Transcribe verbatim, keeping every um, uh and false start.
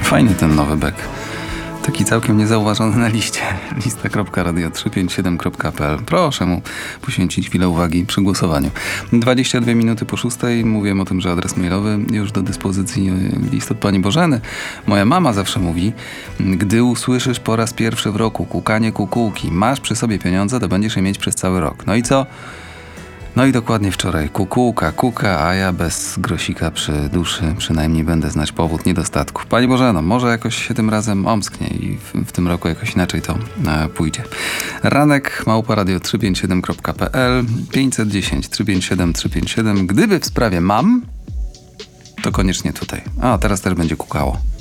Fajny ten nowy bek. Taki całkiem niezauważony na liście. lista kropka radio trzysta pięćdziesiąt siedem kropka p l. Proszę mu poświęcić chwilę uwagi przy głosowaniu. dwadzieścia dwie minuty po szóstej. Mówiłem o tym, że adres mailowy już do dyspozycji. List od pani Bożeny. Moja mama zawsze mówi: gdy usłyszysz po raz pierwszy w roku kukanie kukułki, masz przy sobie pieniądze, to będziesz je mieć przez cały rok. No i co? No i dokładnie wczoraj kukułka, kuka, a ja bez grosika przy duszy przynajmniej będę znać powód niedostatku. Pani Bożeno, może jakoś się tym razem omsknie i w, w tym roku jakoś inaczej to e, pójdzie. Ranek małpa radio trzysta pięćdziesiąt siedem kropka p l pięćset dziesięć trzysta pięćdziesiąt siedem trzysta pięćdziesiąt siedem. Gdyby w sprawie mam, to koniecznie tutaj. A teraz też będzie kukało.